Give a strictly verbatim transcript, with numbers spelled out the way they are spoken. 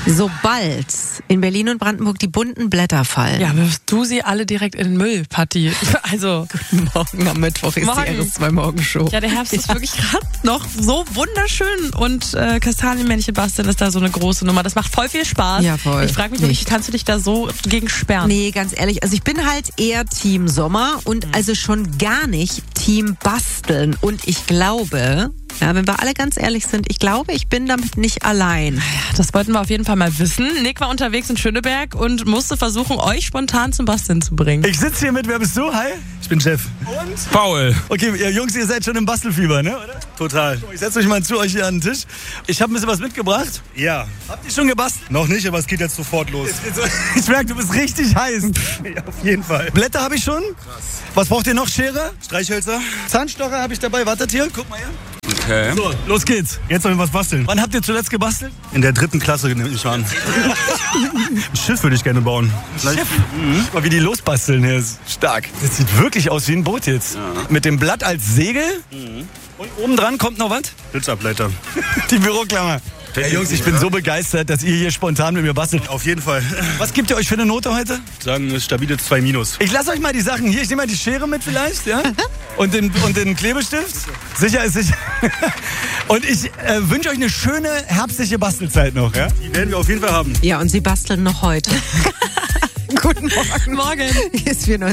Sobald in Berlin und Brandenburg die bunten Blätter fallen. Ja, wirfst du sie alle direkt in den Müll, Patti. Also, guten Morgen am Mittwoch ist Morgen. die R S zwei Morgenshow. Ja, der Herbst ist wirklich gerade noch so wunderschön und äh, Kastanienmännchen basteln ist da so eine große Nummer. Das macht voll viel Spaß. Ja, voll. Ich frage mich wirklich, kannst du dich da so gegen sperren? Nee, ganz ehrlich, also ich bin halt eher Team Sommer und Mhm. also schon gar nicht Team Basteln. Und ich glaube, ja, wenn wir alle ganz ehrlich sind, ich glaube, ich bin damit nicht allein. Das wollten wir auf jeden Fall mal wissen. Nick war unterwegs in Schöneberg und musste versuchen, euch spontan zum Basteln zu bringen. Ich sitze hier mit, wer bist du? Hi. Ich bin Jeff. Und? Paul. Okay, ihr Jungs, ihr seid schon im Bastelfieber, ne? Oder? Total. Ich setze euch mal zu euch hier an den Tisch. Ich habe ein bisschen was mitgebracht. Ja. Habt ihr schon gebastelt? Noch nicht, aber es geht jetzt sofort los. Ich merke, du bist richtig heiß. Ja, auf jeden Fall. Blätter habe ich schon. Krass. Was braucht ihr noch? Schere? Streichhölzer. Zahnstocher habe ich dabei. Wartet hier, guck mal her. Okay. So, los geht's. Jetzt sollen wir was basteln. Wann habt ihr zuletzt gebastelt? In der dritten Klasse nehme ich an. Ein Schiff würde ich gerne bauen. Schiff. Mhm. Mal wie die losbasteln hier. Ist stark. Das sieht wirklich aus wie ein Boot jetzt. Ja. Mit dem Blatt als Segel. Mhm. Und oben dran kommt noch was? Blitzableiter. Die Büroklammer. Hey Jungs, ich bin so begeistert, dass ihr hier spontan mit mir bastelt. Auf jeden Fall. Was gibt ihr euch für eine Note heute? Sagen wir stabile zwei Minus. Ich lasse euch mal die Sachen hier. Ich nehme mal die Schere mit vielleicht, ja? Und den, und den Klebestift. Sicher ist sicher. Und ich äh, wünsche euch eine schöne herbstliche Bastelzeit noch, ja? Die werden wir auf jeden Fall haben. Ja, und sie basteln noch heute. Guten Morgen. Morgen. Hier ist vier